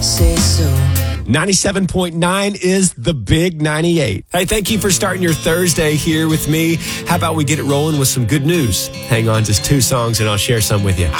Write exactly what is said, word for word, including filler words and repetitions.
say so. ninety-seven point nine is the Big ninety-eight. Hey, thank you for starting your Thursday here with me. How about we get it rolling with some good news? Hang on, just two songs and I'll share some with you.